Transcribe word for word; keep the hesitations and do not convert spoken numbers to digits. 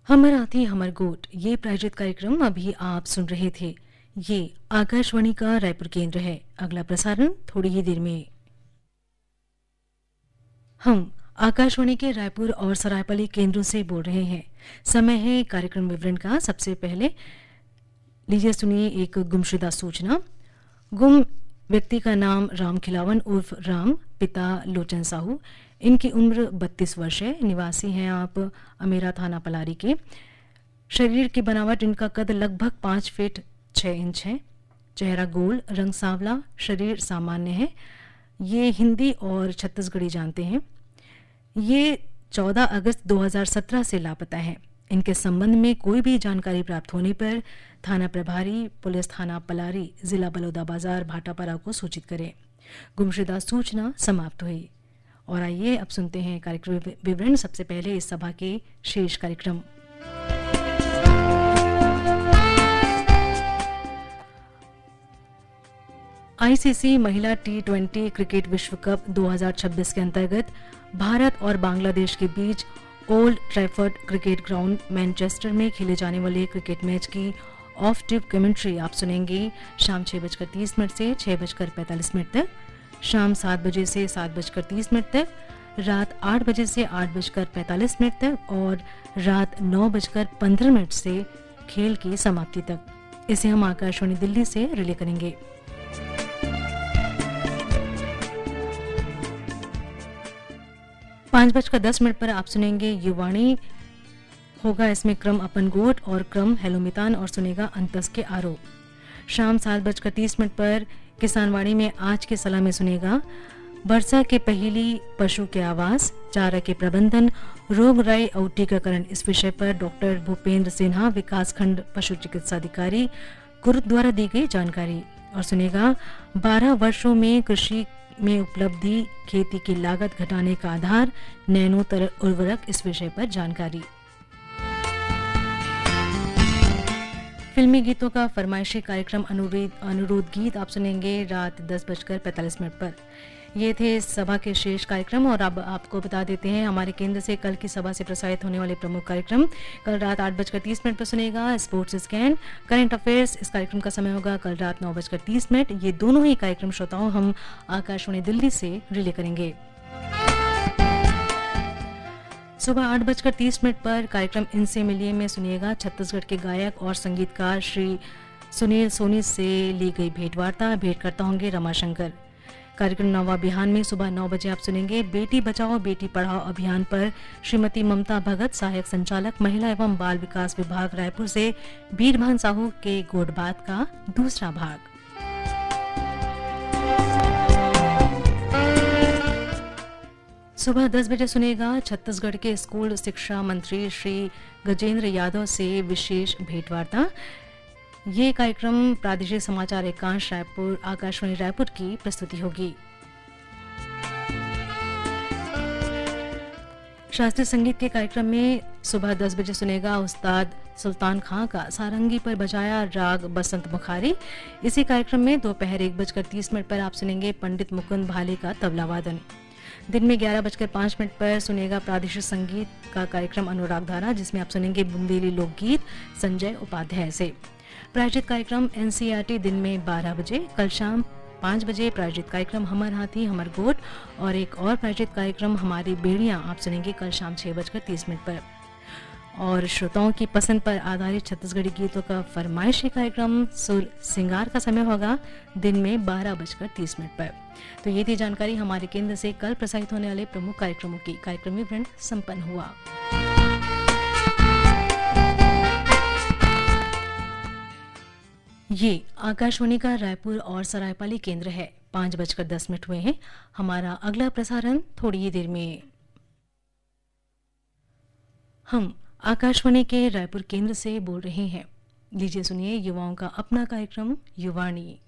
हमर आती हमर गोट ये प्रायोजित कार्यक्रम अभी आप सुन रहे थे। ये आकाशवाणी का रायपुर केंद्र है। अगला प्रसारण थोड़ी ही देर में। हम आकाशवाणी के रायपुर और सरायपाली केंद्रों से बोल रहे हैं। समय है कार्यक्रम विवरण का। सबसे पहले लीजिए सुनिए एक गुमशुदा सूचना। गुम व्यक्ति का नाम राम खिलावन उर्फ राम, पिता लोचन साहू। इनकी उम्र बत्तीस वर्ष है। निवासी हैं आप अमेरा थाना पलारी के। शरीर की बनावट, इनका कद लगभग पाँच फीट छः इंच है। चेहरा गोल, रंग सांवला, शरीर सामान्य है। ये हिंदी और छत्तीसगढ़ी जानते हैं। ये चौदह अगस्त दो हज़ार सत्रह से लापता है। इनके संबंध में कोई भी जानकारी प्राप्त होने पर थाना प्रभारी पुलिस थाना पलारी जिला बलौदाबाजार भाटापारा को सूचित करें। गुमशुदा सूचना समाप्त हुई। और आइए अब सुनते हैं कार्यक्रम विवरण। सबसे पहले इस सभा के शेष कार्यक्रम। आईसीसी महिला टी ट्वेंटी क्रिकेट विश्व कप दो हज़ार छब्बीस के अंतर्गत भारत और बांग्लादेश के बीच old Trafford cricket ground Manchester में खेले जाने वाले क्रिकेट मैच की ऑफ ट्यूब कमेंट्री आप सुनेंगे शाम छह बजकर तीस मिनट से छह बजकर पैंतालीस मिनट तक, शाम सात बजे से सात बजकर तीस मिनट तक, रात आठ बजे से आठ बजकर पैंतालीस मिनट तक और रात नौ बजकर पंद्रह मिनट से खेल की समाप्ति तक। इसे हम आकाशवाणी दिल्ली से रिले करेंगे। पाँच बजकर दस मिनट पर आप सुनेंगे युवाणी। होगा इसमें क्रम अपन गोट और क्रम हेलोमितान और सुनेगा अंतस के आरोप। शाम सात बजकर तीस मिनट पर किसानवाड़ी में आज के सलाह में सुनेगा वर्षा के पहली पशु के आवास, चारा के प्रबंधन, रोग राई और टीकाकरण। इस विषय पर डॉक्टर भूपेंद्र सिन्हा, विकासखंड पशु चिकित्सा अधिकारी, कुर्ग द्वारा दी गई जानकारी। और सुनेगा बारह वर्षों में कृषि में उपलब्धि, खेती की लागत घटाने का आधार, नैनो तरल उर्वरक। इस विषय पर जानकारी। फिल्मी गीतों का फरमाइशी कार्यक्रम अनुरोध गीत आप सुनेंगे रात दस बजकर पैंतालीस मिनट पर। ये थे सभा के शेष कार्यक्रम। और अब आपको बता देते हैं हमारे केंद्र से कल की सभा से प्रसारित होने वाले प्रमुख कार्यक्रम। कल रात आठ बजकर तीस मिनट पर सुनेगा स्पोर्ट्स स्कैन, करंट अफेयर्स। इस कार्यक्रम का समय होगा कल रात नौ बजकर तीस मिनट। ये दोनों ही कार्यक्रम श्रोताओं हम आकाशवाणी दिल्ली से रिले करेंगे। सुबह आठ बजकर तीस मिनट पर कार्यक्रम इनसे मिलिए में सुनिएगा छत्तीसगढ़ के गायक और संगीतकार श्री सुनील सोनी से ली गई भेंटवार्ता। भेंट करता होंगे रमाशंकर। कार्यक्रम नवा बिहान में सुबह नौ बजे आप सुनेंगे बेटी बचाओ बेटी पढ़ाओ अभियान पर श्रीमती ममता भगत, सहायक संचालक महिला एवं बाल विकास विभाग रायपुर से बीरभान साहू के गोडबात का दूसरा भाग। सुबह दस बजे सुनेगा छत्तीसगढ़ के स्कूल शिक्षा मंत्री श्री गजेंद्र यादव से विशेष भेंटवार्ता। ये कार्यक्रम प्रादेशिक समाचार एकांश रायपुर आकाशवाणी रायपुर की प्रस्तुति होगी। शास्त्रीय संगीत के कार्यक्रम में सुबह दस बजे सुनेगा उस्ताद सुल्तान खां का सारंगी पर बजाया राग बसंत मुखारी। इसी कार्यक्रम में दोपहर एक बजकर तीस मिनट पर आप सुनेंगे पंडित मुकुंद भाले का तबला वादन। दिन में ग्यारह बजकर पाँच मिनट पर सुनेगा प्रादेशिक संगीत का कार्यक्रम अनुराग धारा, जिसमें आप सुनेंगे बुंदेली लोकगीत संजय उपाध्याय से। प्रायोजित कार्यक्रम एनसीईआरटी दिन में बारह बजे। कल शाम पाँच बजे प्रायोजित कार्यक्रम हमर हाथी हमर गोट और एक और प्रायोजित कार्यक्रम हमारी बेड़ियां आप सुनेंगे कल शाम छह बजकर तीस मिनट पर। और श्रोताओं की पसंद पर आधारित छत्तीसगढ़ी गीतों का फरमाइशी कार्यक्रम सुर सिंगार का समय होगा दिन में बारह बजकर तीस मिनट पर। तो ये थी जानकारी हमारे केंद्र से कल प्रसारित होने वाले प्रमुख कार्यक्रमों की। कार्यक्रम विवरण संपन्न हुआ। ये आकाशवाणी का रायपुर और सरायपाली केंद्र है। पाँच बजकर दस मिनट हुए हैं। हमारा अगला प्रसारण थोड़ी ही देर में। हम आकाशवाणी के रायपुर केंद्र से बोल रहे हैं। लीजिए सुनिए युवाओं का अपना कार्यक्रम युवाणी।